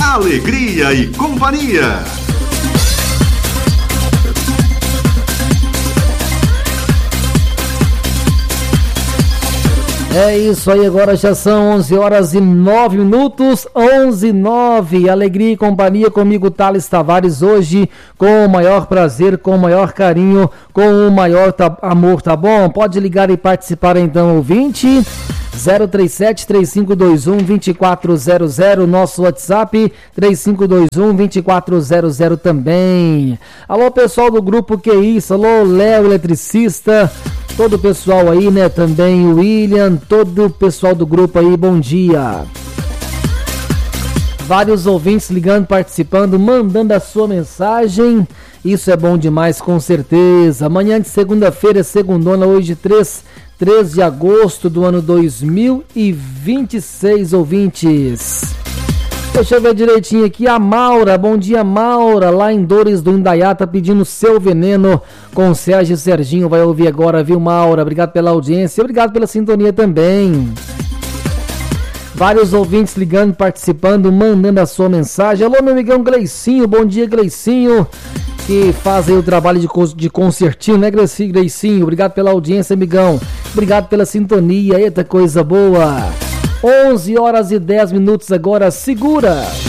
Alegria e Companhia. É isso aí, agora já são 11 horas e 9 minutos, 11:09. Alegria e Companhia comigo, Thales Tavares, hoje com o maior prazer, com o maior carinho, com o maior amor, tá bom? Pode ligar e participar então, ouvinte. 037-3521-2400, nosso WhatsApp 3521-2400 também. Alô, pessoal do grupo Que Isso, alô, Léo, eletricista, todo o pessoal aí, né, também o William, todo o pessoal do grupo aí, bom dia. Vários ouvintes ligando, participando, mandando a sua mensagem, isso é bom demais, com certeza. Amanhã de segunda-feira, segundona, hoje 3 de agosto do ano 2026, ouvintes. Deixa eu ver direitinho aqui, a Maura, bom dia Maura, lá em Dores do Indaiá, tá pedindo Seu Veneno com Sérgio e Serginho, vai ouvir agora, viu Maura? Obrigado pela audiência, obrigado pela sintonia também. Vários ouvintes ligando, participando, mandando a sua mensagem. Alô, meu amigão Gleicinho, bom dia Gleicinho, que faz aí o trabalho de concertinho, né, Gleicinho? Obrigado pela audiência, amigão. Obrigado pela sintonia, eita coisa boa. 11 horas e 10 minutos agora, segura.